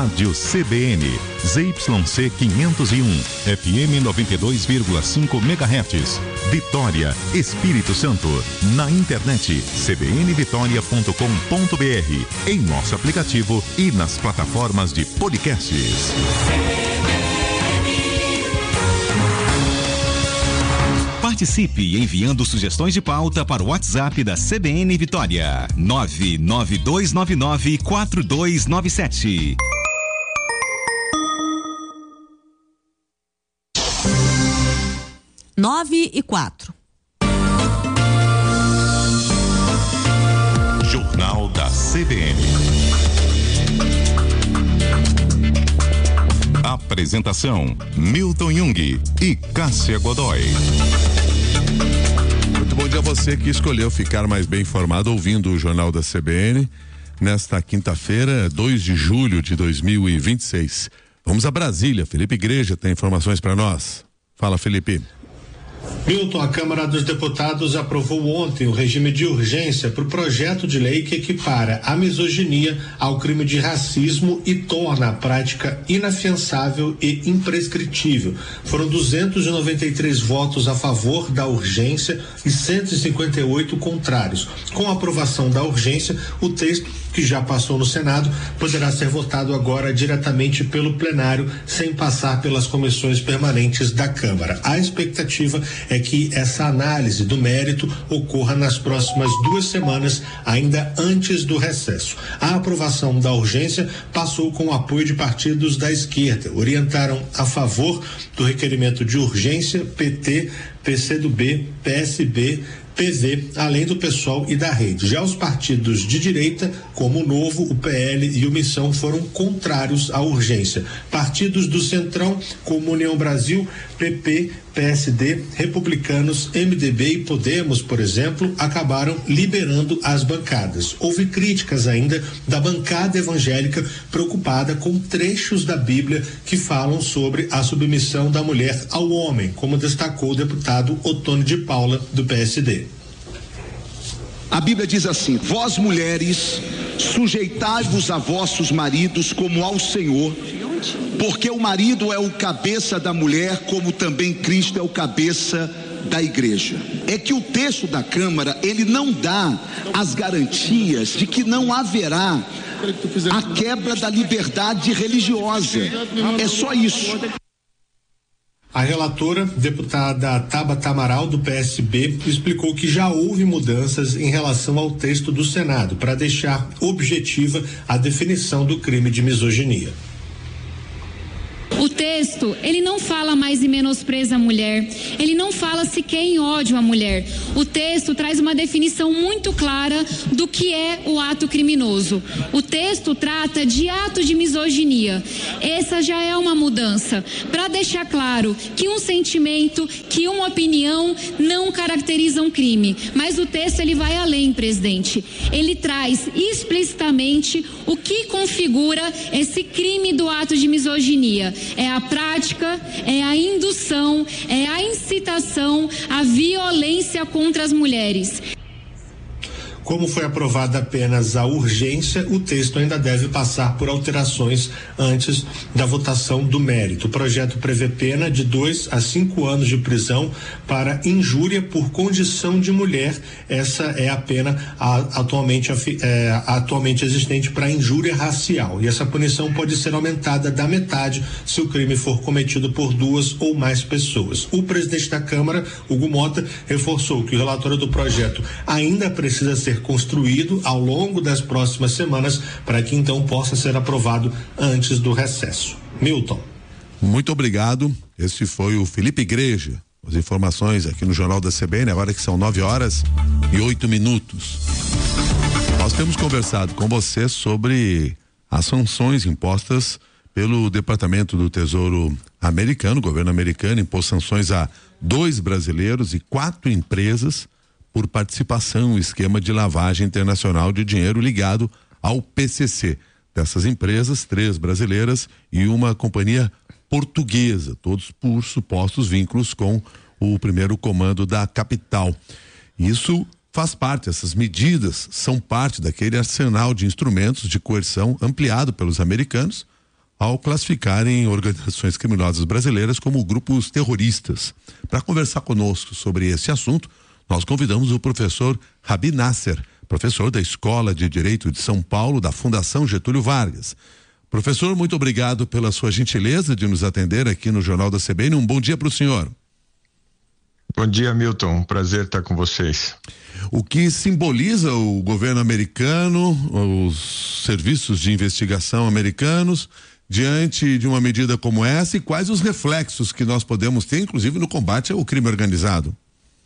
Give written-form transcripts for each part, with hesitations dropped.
Rádio CBN, ZYC 501, FM 92,5 MHz, Vitória, Espírito Santo. Na internet, cbnvitoria.com.br, em nosso aplicativo e nas plataformas de podcasts. Participe enviando sugestões de pauta para o WhatsApp da CBN Vitória, 99299-4297. Nove e 4. Jornal da CBN. Apresentação: Milton Jung e Cássia Godoy. Muito bom dia a você que escolheu ficar mais bem informado ouvindo o Jornal da CBN nesta quinta-feira, 2 de julho de 2026. Vamos a Brasília. Felipe Igreja tem informações para nós. Fala, Felipe. Milton, a Câmara dos Deputados aprovou ontem o regime de urgência para o projeto de lei que equipara a misoginia ao crime de racismo e torna a prática inafiançável e imprescritível. Foram 293 votos a favor da urgência e 158 contrários. Com a aprovação da urgência, o texto, que já passou no Senado, poderá ser votado agora diretamente pelo plenário, sem passar pelas comissões permanentes da Câmara. A expectativa é que essa análise do mérito ocorra nas próximas 2 semanas, ainda antes do recesso. A aprovação da urgência passou com o apoio de partidos da esquerda. Orientaram a favor do requerimento de urgência PT, PCdoB, PSB, PV, além do PSOL e da Rede. Já os partidos de direita, como o Novo, o PL e o Missão, foram contrários à urgência. Partidos do Centrão, como União Brasil, PP, PSD, Republicanos, MDB e Podemos, por exemplo, acabaram liberando as bancadas. Houve críticas ainda da bancada evangélica preocupada com trechos da Bíblia que falam sobre a submissão da mulher ao homem, como destacou o deputado Otônio de Paula, do PSD. A Bíblia diz assim: vós mulheres, sujeitai-vos a vossos maridos como ao Senhor, porque o marido é o cabeça da mulher, como também Cristo é o cabeça da igreja. É que o texto da Câmara, ele não dá as garantias de que não haverá a quebra da liberdade religiosa. É só isso. A relatora, deputada Tabata Amaral, do PSB, explicou que já houve mudanças em relação ao texto do Senado, para deixar objetiva a definição do crime de misoginia. O texto, ele não fala mais em menospreza a mulher, ele não fala sequer em ódio à mulher. O texto traz uma definição muito clara do que é o ato criminoso. O texto trata de ato de misoginia. Essa já é uma mudança, para deixar claro que um sentimento, que uma opinião não caracteriza um crime. Mas o texto, ele vai além, presidente. Ele traz explicitamente o que configura esse crime do ato de misoginia. É a prática, é a indução, é a incitação à violência contra as mulheres. Como foi aprovada apenas a urgência, o texto ainda deve passar por alterações antes da votação do mérito. O projeto prevê pena de 2 a 5 anos de prisão para injúria por condição de mulher. Essa é a pena atualmente existente para injúria racial. E essa punição pode ser aumentada da metade se o crime for cometido por 2 ou mais pessoas. O presidente da Câmara, Hugo Mota, reforçou que o relatório do projeto ainda precisa ser construído ao longo das próximas semanas para que então possa ser aprovado antes do recesso. Milton. Muito obrigado. Este foi o Felipe Igreja. As informações aqui no Jornal da CBN, agora que são 9h08. Nós temos conversado com você sobre as sanções impostas pelo Departamento do Tesouro americano. O governo americano impôs sanções a 2 brasileiros e 4 empresas por participação no esquema de lavagem internacional de dinheiro ligado ao PCC. Dessas empresas, 3 brasileiras e uma companhia portuguesa, todos por supostos vínculos com o primeiro comando da capital. Isso faz parte, essas medidas são parte daquele arsenal de instrumentos de coerção ampliado pelos americanos ao classificarem organizações criminosas brasileiras como grupos terroristas. Para conversar conosco sobre esse assunto, nós convidamos o professor Rabi Nasser, professor da Escola de Direito de São Paulo, da Fundação Getúlio Vargas. Professor, muito obrigado pela sua gentileza de nos atender aqui no Jornal da CBN. Um bom dia para o senhor. Bom dia, Milton. Prazer estar com vocês. O que simboliza o governo americano, os serviços de investigação americanos, diante de uma medida como essa, e quais os reflexos que nós podemos ter, inclusive no combate ao crime organizado?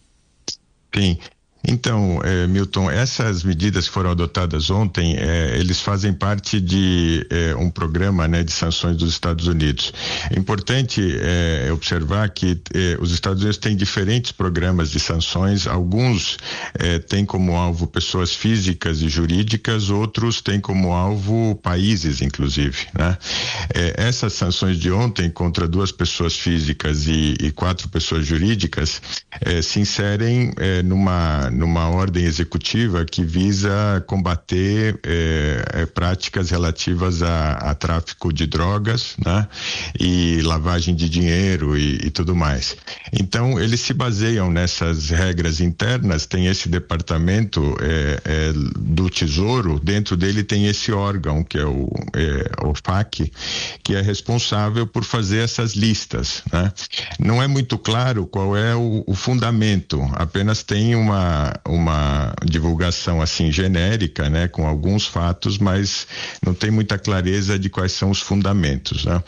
Sim. Então, Milton, essas medidas que foram adotadas ontem, eles fazem parte de um programa, né, de sanções dos Estados Unidos. É importante observar que os Estados Unidos têm diferentes programas de sanções. Alguns têm como alvo pessoas físicas e jurídicas, outros têm como alvo países, inclusive, né? Essas sanções de ontem contra 2 pessoas físicas e 4 pessoas jurídicas se inserem numa ordem executiva que visa combater práticas relativas a tráfico de drogas, né? E lavagem de dinheiro e tudo mais. Então, eles se baseiam nessas regras internas. Tem esse departamento do Tesouro, dentro dele tem esse órgão que é o FAC, que é responsável por fazer essas listas, né? Não é muito claro qual é o fundamento, apenas tem uma divulgação assim genérica, né, com alguns fatos, mas não tem muita clareza de quais são os fundamentos, né?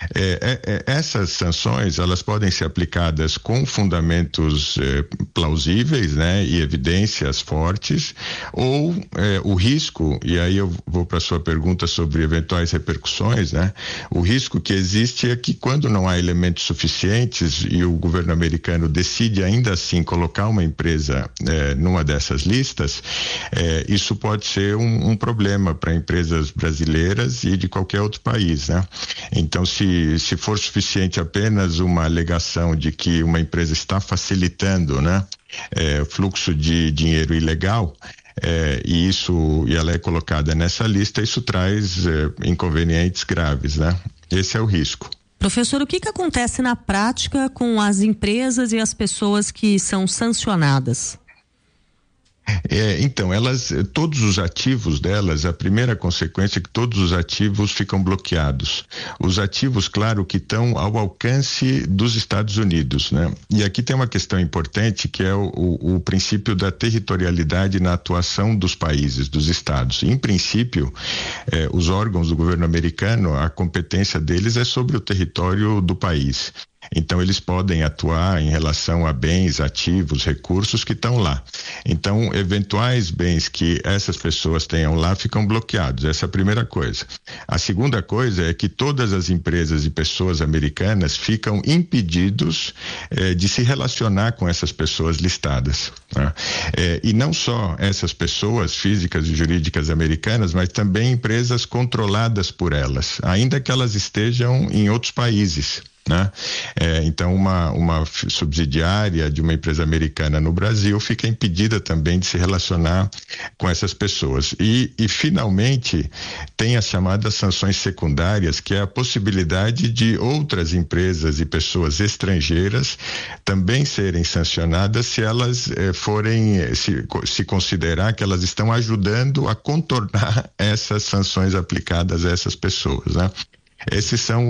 Essas sanções, elas podem ser aplicadas com fundamentos plausíveis, né, e evidências fortes, ou o risco, e aí eu vou para a sua pergunta sobre eventuais repercussões, né? O risco que existe é que quando não há elementos suficientes e o governo americano decide ainda assim colocar uma empresa numa dessas listas, isso pode ser um problema para empresas brasileiras e de qualquer outro país, né? Então, se for suficiente apenas uma alegação de que uma empresa está facilitando, né, fluxo de dinheiro ilegal, e ela é colocada nessa lista, isso traz inconvenientes graves, né? Esse é o risco. Professor, o que acontece na prática com as empresas e as pessoas que são sancionadas? Então, todos os ativos delas, a primeira consequência é que todos os ativos ficam bloqueados. Os ativos, claro, que estão ao alcance dos Estados Unidos, né? E aqui tem uma questão importante, que é o princípio da territorialidade na atuação dos países, dos estados. Em princípio, os órgãos do governo americano, a competência deles é sobre o território do país. Então, eles podem atuar em relação a bens, ativos, recursos que estão lá. Então, eventuais bens que essas pessoas tenham lá ficam bloqueados. Essa é a primeira coisa. A segunda coisa é que todas as empresas e pessoas americanas ficam impedidos de se relacionar com essas pessoas listadas, né? E não só essas pessoas físicas e jurídicas americanas, mas também empresas controladas por elas, ainda que elas estejam em outros países, né? Então uma subsidiária de uma empresa americana no Brasil fica impedida também de se relacionar com essas pessoas. E finalmente tem as chamadas sanções secundárias, que é a possibilidade de outras empresas e pessoas estrangeiras também serem sancionadas se elas forem se considerar que elas estão ajudando a contornar essas sanções aplicadas a essas pessoas, né? Esses são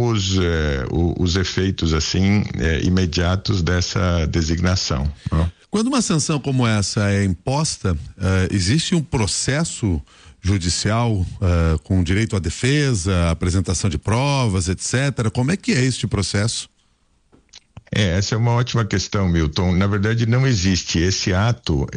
os efeitos assim imediatos dessa designação, né? Quando uma sanção como essa é imposta, existe um processo judicial com direito à defesa, apresentação de provas, etc. Como é que é este processo? Essa é uma ótima questão, Milton. Na verdade, não existe. Esse ato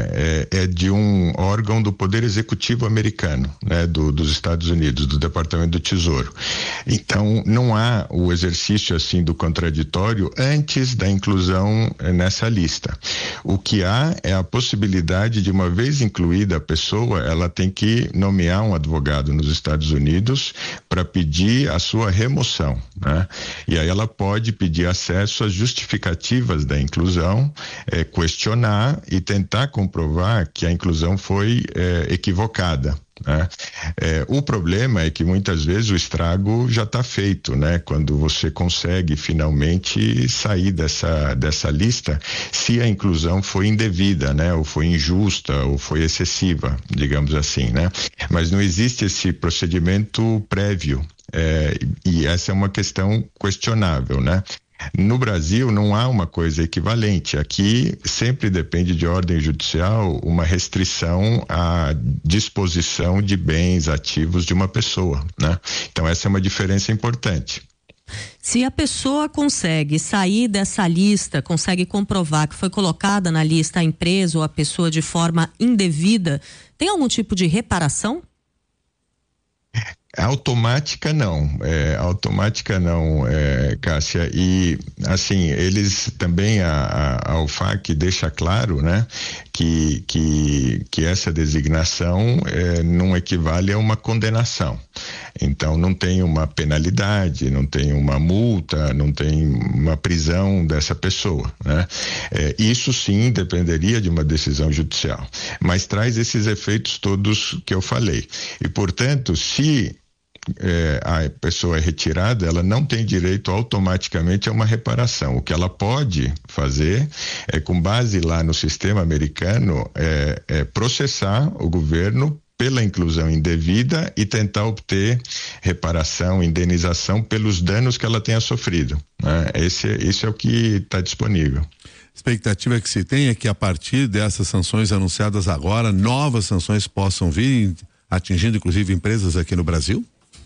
é de um órgão do Poder Executivo americano, né, dos Estados Unidos, do Departamento do Tesouro. Então, não há o exercício assim do contraditório antes da inclusão nessa lista. O que há é a possibilidade de, uma vez incluída a pessoa, ela tem que nomear um advogado nos Estados Unidos para pedir a sua remoção, né? E aí ela pode pedir acesso às justificativas da inclusão, questionar e tentar comprovar que a inclusão foi equivocada, né? O problema é que muitas vezes o estrago já está feito, né? Quando você consegue finalmente sair dessa lista, se a inclusão foi indevida, né? Ou foi injusta, ou foi excessiva, digamos assim, né? Mas não existe esse procedimento prévio, e essa é uma questão questionável, né? No Brasil não há uma coisa equivalente. Aqui sempre depende de ordem judicial uma restrição à disposição de bens ativos de uma pessoa, né? Então essa é uma diferença importante. Se a pessoa consegue sair dessa lista, consegue comprovar que foi colocada na lista a empresa ou a pessoa de forma indevida, tem algum tipo de reparação? Automática não, Cássia, e assim, eles também, a UFAC deixa claro, né, que essa designação não equivale a uma condenação, então não tem uma penalidade, não tem uma multa, não tem uma prisão dessa pessoa, né, isso sim dependeria de uma decisão judicial, mas traz esses efeitos todos que eu falei, e portanto, se a pessoa é retirada, ela não tem direito automaticamente a uma reparação. O que ela pode fazer é, com base lá no sistema americano, processar o governo pela inclusão indevida e tentar obter reparação, indenização pelos danos que ela tenha sofrido, né? Esse é o que está disponível. Expectativa que se tem é que a partir dessas sanções anunciadas agora, novas sanções possam vir, atingindo inclusive empresas aqui no Brasil?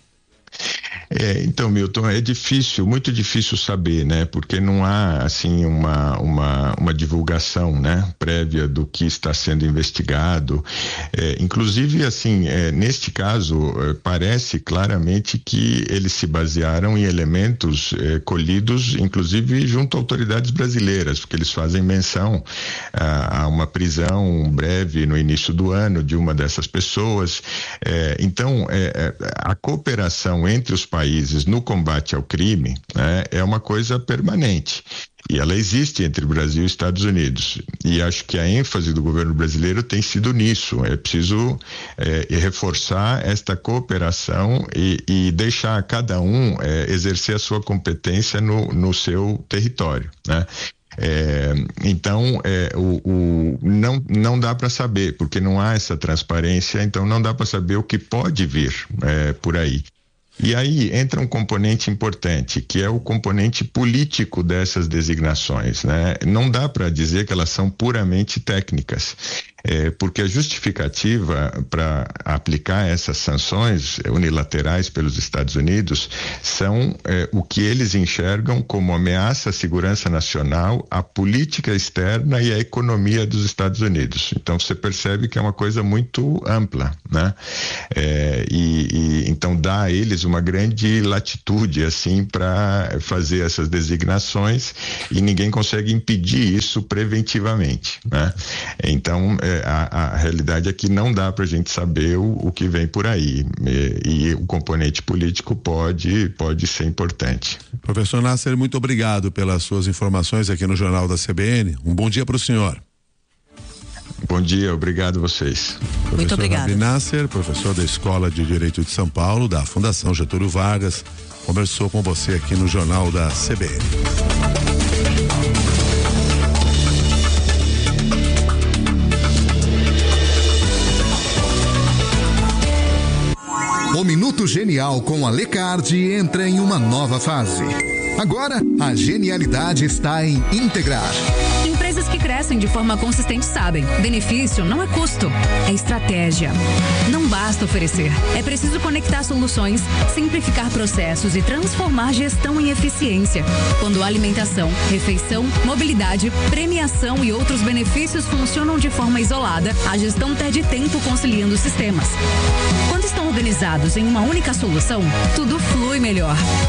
Então, Milton, é difícil, muito difícil saber, né? Porque não há, assim, uma divulgação, né? Prévia do que está sendo investigado. Inclusive, assim, neste caso, parece claramente que eles se basearam em elementos colhidos, inclusive, junto a autoridades brasileiras, porque eles fazem menção a uma prisão breve no início do ano de uma dessas pessoas. Então, a cooperação entre os países no combate ao crime, né, é uma coisa permanente. E ela existe entre Brasil e Estados Unidos. E acho que a ênfase do governo brasileiro tem sido nisso. É preciso reforçar esta cooperação e deixar cada um exercer a sua competência no seu território, né? Então, não dá para saber, porque não há essa transparência, então não dá para saber o que pode vir por aí. E aí entra um componente importante, que é o componente político dessas designações, né? Não dá para dizer que elas são puramente técnicas, porque a justificativa para aplicar essas sanções unilaterais pelos Estados Unidos são o que eles enxergam como ameaça à segurança nacional, à política externa e à economia dos Estados Unidos. Então você percebe que é uma coisa muito ampla, né? Então dá a eles uma grande latitude assim para fazer essas designações e ninguém consegue impedir isso preventivamente, né? Então a realidade é que não dá para a gente saber o que vem por aí, e o componente político pode ser importante. Professor Nasser, muito obrigado pelas suas informações aqui no Jornal da CBN. Um bom dia para o senhor. Bom dia, obrigado a vocês. Muito obrigado. Rabi Nasser, professor da Escola de Direito de São Paulo, da Fundação Getúlio Vargas, conversou com você aqui no Jornal da CBN. O Minuto Genial com a Lecardi entra em uma nova fase. Agora, a genialidade está em integrar. Empresas que crescem de forma consistente sabem, benefício não é custo, é estratégia. Não basta oferecer, é preciso conectar soluções, simplificar processos e transformar gestão em eficiência. Quando a alimentação, refeição, mobilidade, premiação e outros benefícios funcionam de forma isolada, a gestão perde tempo conciliando sistemas. Quando estão organizados em uma única solução, tudo flui melhor.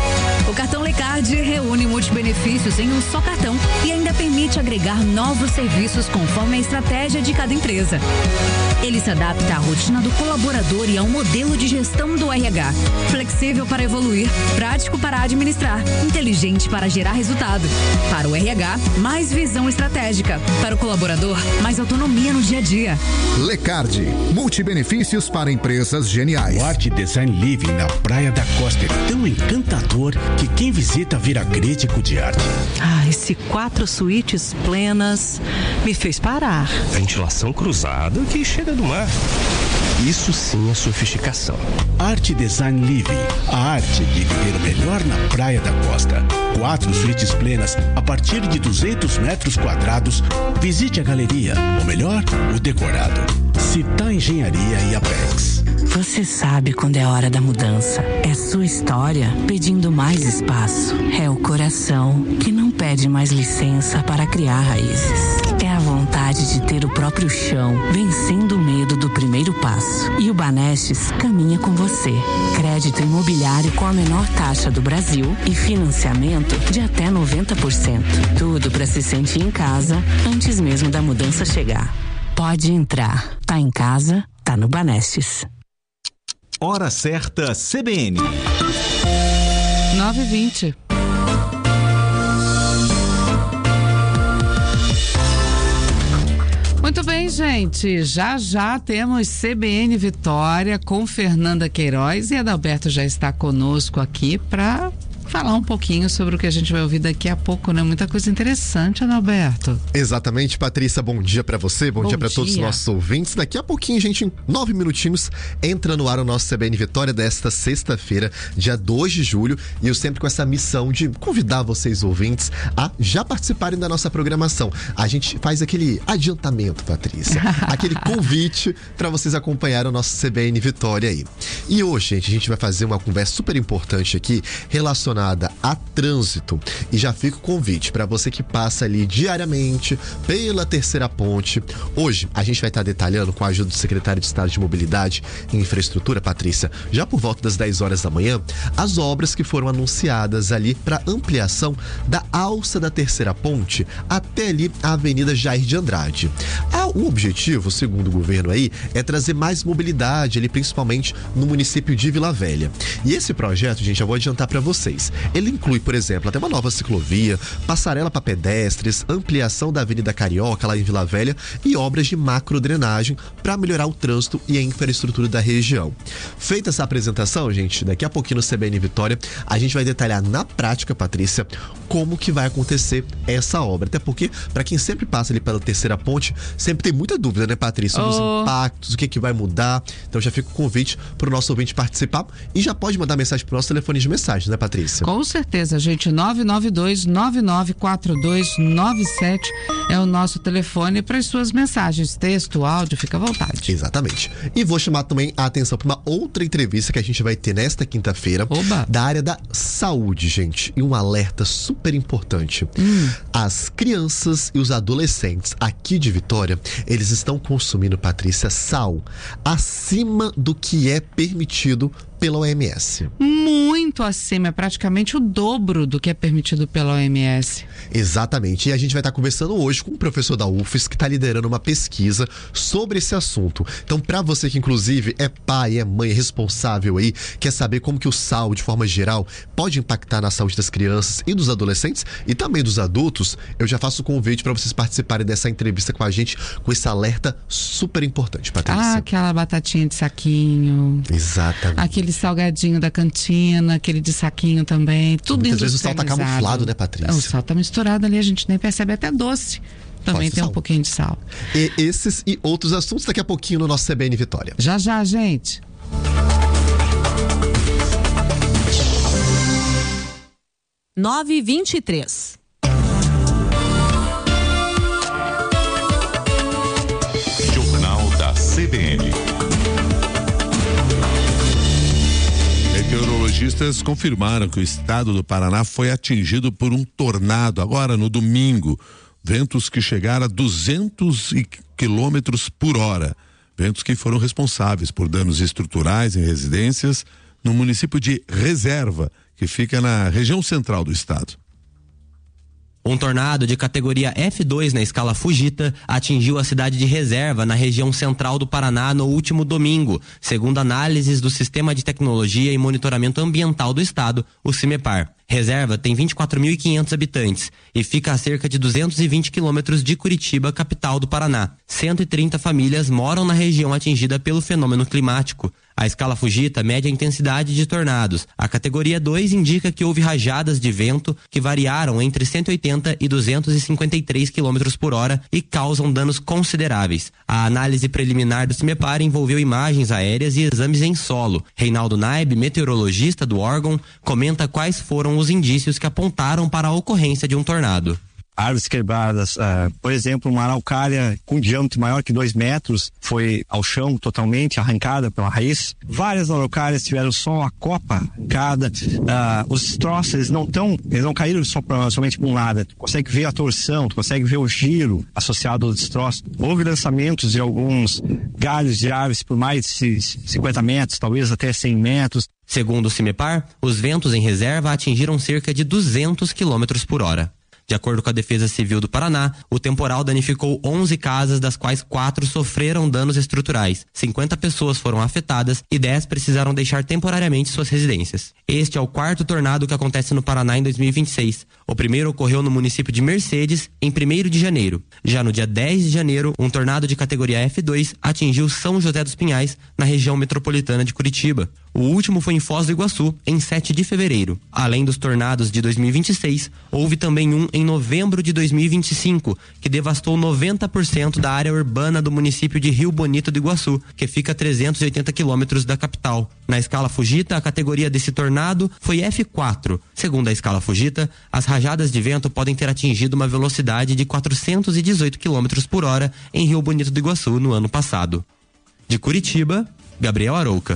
O cartão Lecard reúne multibenefícios em um só cartão e ainda permite agregar novos serviços conforme a estratégia de cada empresa. Ele se adapta à rotina do colaborador e ao modelo de gestão do RH. Flexível para evoluir, prático para administrar, inteligente para gerar resultado. Para o RH, mais visão estratégica. Para o colaborador, mais autonomia no dia a dia. Lecard, multibenefícios para empresas geniais. O Art Design Living na Praia da Costa é tão encantador que quem visita vira crítico de arte. Esse 4 suítes plenas me fez parar. Ventilação cruzada que chega do mar. Isso sim é sofisticação. Art Design Living, a arte de viver o melhor na Praia da Costa. 4 suítes plenas a partir de 200 metros quadrados. Visite a galeria, ou melhor, o decorado. Citar Engenharia e Apex. Você sabe quando é hora da mudança. É sua história pedindo mais espaço. É o coração que não pede mais licença para criar raízes. É a vontade de ter o próprio chão, vencendo o medo do primeiro passo. E o Banestes caminha com você. Crédito imobiliário com a menor taxa do Brasil e financiamento de até 90%. Tudo para se sentir em casa antes mesmo da mudança chegar. Pode entrar. Tá em casa, tá no Banestes. Hora certa CBN. 9h20. Muito bem, gente. Já temos CBN Vitória com Fernanda Queiroz e Adalberto já está conosco aqui para falar um pouquinho sobre o que a gente vai ouvir daqui a pouco, né? Muita coisa interessante, Adalberto. Exatamente, Patrícia, bom dia pra você, bom dia pra todos os nossos ouvintes. Daqui a pouquinho, gente, em 9 minutinhos, entra no ar o nosso CBN Vitória desta sexta-feira, dia 2 de julho, e eu sempre com essa missão de convidar vocês, ouvintes, a já participarem da nossa programação. A gente faz aquele adiantamento, Patrícia, aquele convite pra vocês acompanharem o nosso CBN Vitória aí. E hoje, gente, a gente vai fazer uma conversa super importante aqui, relacionada a trânsito, e já fica o convite para você que passa ali diariamente pela Terceira Ponte. Hoje a gente vai estar detalhando, com a ajuda do secretário de Estado de Mobilidade e Infraestrutura, Patrícia, já por volta das 10 horas da manhã, as obras que foram anunciadas ali para ampliação da alça da Terceira Ponte até ali a Avenida Jair de Andrade. O objetivo, segundo o governo aí, é trazer mais mobilidade ali, principalmente no município de Vila Velha. E esse projeto, gente, eu vou adiantar para vocês. Ele inclui, por exemplo, até uma nova ciclovia, passarela para pedestres, ampliação da Avenida Carioca lá em Vila Velha e obras de macrodrenagem para melhorar o trânsito e a infraestrutura da região. Feita essa apresentação, gente, daqui a pouquinho no CBN Vitória, a gente vai detalhar na prática, Patrícia, como que vai acontecer essa obra. Até porque, para quem sempre passa ali pela Terceira Ponte, sempre tem muita dúvida, né, Patrícia? Sobre os impactos, o que vai mudar. Então já fica o convite para o nosso ouvinte participar e já pode mandar mensagem para o nosso telefone de mensagem, né, Patrícia? Com certeza, gente. 992-994297 é o nosso telefone para as suas mensagens, texto, áudio, fica à vontade. Exatamente. E vou chamar também a atenção para uma outra entrevista que a gente vai ter nesta quinta-feira, da área da saúde, gente. E um alerta super importante. As crianças e os adolescentes aqui de Vitória, eles estão consumindo, Patrícia, sal acima do que é permitido pela OMS. Muito acima, é praticamente o dobro do que é permitido pela OMS. Exatamente, e a gente vai estar conversando hoje com um professor da UFES que está liderando uma pesquisa sobre esse assunto. Então, para você que inclusive é pai, é mãe, é responsável aí, quer saber como que o sal, de forma geral, pode impactar na saúde das crianças e dos adolescentes e também dos adultos, eu já faço o convite para vocês participarem dessa entrevista com a gente, com esse alerta super importante, Patrícia. Aquela batatinha de saquinho. Exatamente. Aquele salgadinho da cantina, aquele de saquinho também, tudo muitas vezes o sal tá camuflado, né, Patrícia? O sal tá misturado ali, a gente nem percebe, até doce também tem um pouquinho de sal. E esses e outros assuntos daqui a pouquinho no nosso CBN Vitória. Já, gente. Nove e 23. Jornal da CBN. Meteorologistas confirmaram que o estado do Paraná foi atingido por um tornado agora no domingo. Ventos que chegaram a 200 quilômetros por hora. Ventos que foram responsáveis por danos estruturais em residências, no município de Reserva, que fica na região central do estado. Um tornado de categoria F2 na escala Fujita atingiu a cidade de Reserva, na região central do Paraná, no último domingo, segundo análises do Sistema de Tecnologia e Monitoramento Ambiental do Estado, o CIMEPAR. Reserva tem 24.500 habitantes e fica a cerca de 220 quilômetros de Curitiba, capital do Paraná. 130 famílias moram na região atingida pelo fenômeno climático. A escala Fujita mede a intensidade de tornados. A categoria 2 indica que houve rajadas de vento que variaram entre 180 e 253 km por hora e causam danos consideráveis. A análise preliminar do CIMEPAR envolveu imagens aéreas e exames em solo. Reinaldo Naib, meteorologista do órgão, comenta quais foram os indícios que apontaram para a ocorrência de um tornado. Árvores quebradas, por exemplo, uma araucária com diâmetro maior que 2 metros foi ao chão totalmente arrancada pela raiz. Várias araucárias tiveram só a copa arrancada. Os destroços, eles não caíram somente por um lado. Tu consegue ver a torção, tu consegue ver o giro associado aos destroços. Houve lançamentos de alguns galhos de árvores por mais de 50 metros, talvez até 100 metros. Segundo o CIMEPAR, os ventos em Reserva atingiram cerca de 200 km por hora. De acordo com a Defesa Civil do Paraná, o temporal danificou 11 casas, das quais 4 sofreram danos estruturais. 50 pessoas foram afetadas e 10 precisaram deixar temporariamente suas residências. Este é o 4º tornado que acontece no Paraná em 2026. O primeiro ocorreu no município de Mercedes, em 1º de janeiro. Já no dia 10 de janeiro, um tornado de categoria F2 atingiu São José dos Pinhais, na região metropolitana de Curitiba. O último foi em Foz do Iguaçu, em 7 de fevereiro. Além dos tornados de 2026, houve também um em novembro de 2025, que devastou 90% da área urbana do município de Rio Bonito do Iguaçu, que fica a 380 quilômetros da capital. Na escala Fujita, a categoria desse tornado foi F4. Segundo a escala Fujita, as rajadas de vento podem ter atingido uma velocidade de 418 quilômetros por hora em Rio Bonito do Iguaçu no ano passado. De Curitiba, Gabriel Arouca.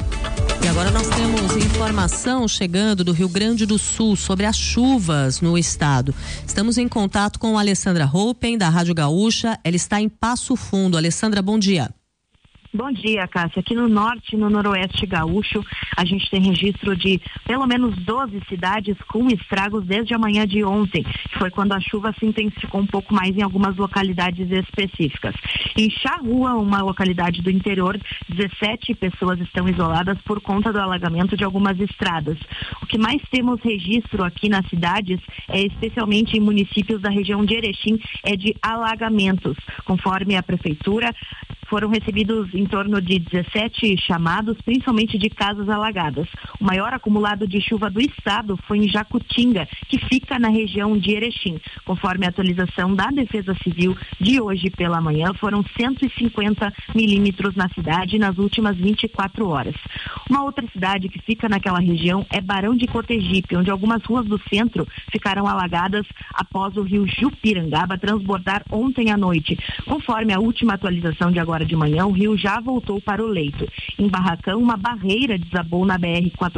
E agora nós temos informação chegando do Rio Grande do Sul sobre as chuvas no estado. Estamos em contato com a Alessandra Hoppen, da Rádio Gaúcha. Ela está em Passo Fundo. Alessandra, bom dia. Bom dia, Cássia. Aqui no norte e no noroeste gaúcho, a gente tem registro de pelo menos 12 cidades com estragos desde a manhã de ontem, que foi quando a chuva se intensificou um pouco mais em algumas localidades específicas. Em Charrua, uma localidade do interior, 17 pessoas estão isoladas por conta do alagamento de algumas estradas. O que mais temos registro aqui nas cidades, especialmente em municípios da região de Erechim, é de alagamentos. Conforme a prefeitura, foram recebidos em torno de 17 chamados, principalmente de casas alagadas. O maior acumulado de chuva do estado foi em Jacutinga, que fica na região de Erechim. Conforme a atualização da Defesa Civil de hoje pela manhã, foram 150 milímetros na cidade nas últimas 24 horas. Uma outra cidade que fica naquela região é Barão de Cotegipe, onde algumas ruas do centro ficaram alagadas após o rio Jupirangaba transbordar ontem à noite. Conforme a última atualização de agora de manhã, o rio já voltou para o leito. Em Barracão, uma barreira desabou na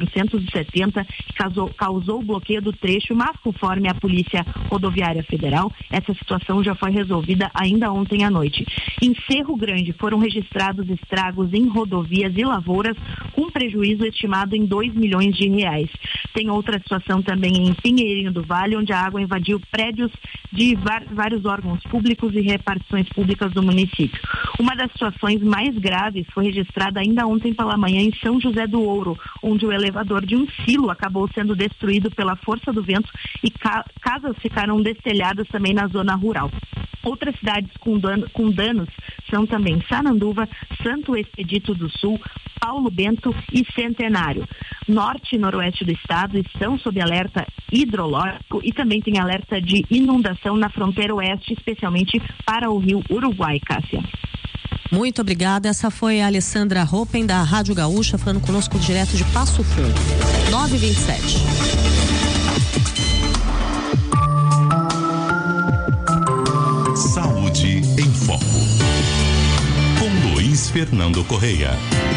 BR-470 e causou bloqueio do trecho, mas conforme a Polícia Rodoviária Federal, essa situação já foi resolvida ainda ontem à noite. Em Cerro Grande, foram registrados estragos em rodovias e lavouras, com prejuízo estimado em 2 milhões de reais. Tem outra situação também em Pinheirinho do Vale, onde a água invadiu prédios de vários órgãos públicos e repartições públicas do município. Uma das situações mais graves foi registrada ainda ontem pela manhã em São José do Ouro, onde o elevador de um silo acabou sendo destruído pela força do vento e casas ficaram destelhadas também na zona rural. Outras cidades com danos são também Sananduva, Santo Expedito do Sul, Paulo Bento e Centenário. Norte e noroeste do estado estão sob alerta hidrológico e também tem alerta de inundação na fronteira oeste, especialmente para o rio Uruguai, Cássia. Muito obrigada. Essa foi a Alessandra Hoppen, da Rádio Gaúcha, falando conosco direto de Passo Fundo. 9h27. Saúde em Foco, com Luiz Fernando Correia.